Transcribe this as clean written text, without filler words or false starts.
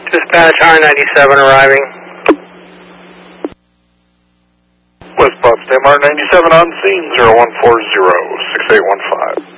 Dispatch, I-97 arriving. Westbound State Mart 97 on scene, 0140-6815.